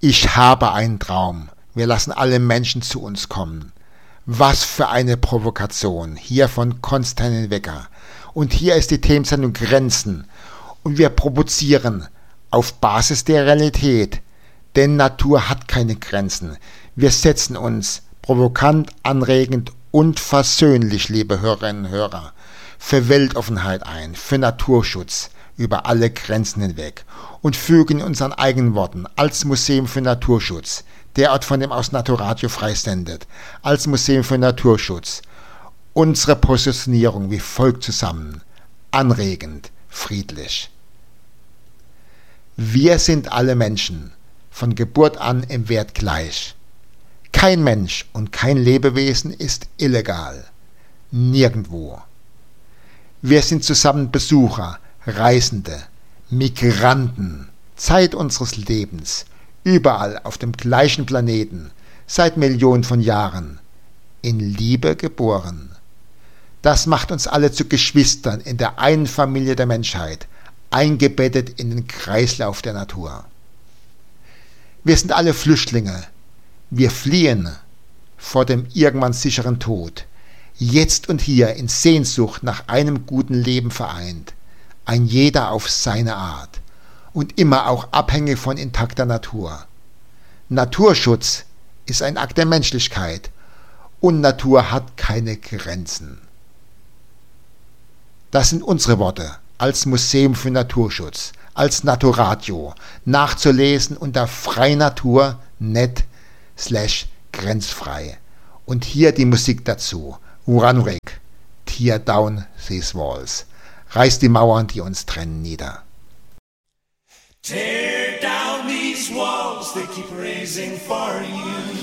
Ich habe einen Traum. Wir lassen alle Menschen zu uns kommen. Was für eine Provokation. Hier von Konstantin Wecker. Und hier ist die Themensendung Grenzen. Und wir provozieren auf Basis der Realität. Denn Natur hat keine Grenzen. Wir setzen uns provokant, anregend und versöhnlich, liebe Hörerinnen und Hörer, für Weltoffenheit ein, für Naturschutz über alle Grenzen hinweg und fügen in unseren eigenen Worten als Museum für Naturschutz, der Ort, von dem aus Naturradio freisendet, als Museum für Naturschutz unsere Positionierung wie folgt zusammen: anregend, friedlich. Wir sind alle Menschen, von Geburt an im Wert gleich. Kein Mensch und kein Lebewesen ist illegal. Nirgendwo. Wir sind zusammen Besucher, Reisende, Migranten, Zeit unseres Lebens, überall auf dem gleichen Planeten, seit Millionen von Jahren, in Liebe geboren. Das macht uns alle zu Geschwistern in der einen Familie der Menschheit, eingebettet in den Kreislauf der Natur. Wir sind alle Flüchtlinge. Wir fliehen vor dem irgendwann sicheren Tod, jetzt und hier in Sehnsucht nach einem guten Leben vereint, ein jeder auf seine Art und immer auch abhängig von intakter Natur. Naturschutz ist ein Akt der Menschlichkeit und Natur hat keine Grenzen. Das sind unsere Worte als Museum für Naturschutz, als Naturradio, nachzulesen unter freinatur.net/grenzfrei. Und hier die Musik dazu. Runrig, tear down these walls. Reiß die Mauern, die uns trennen, nieder. Tear down these walls they keep raising for you.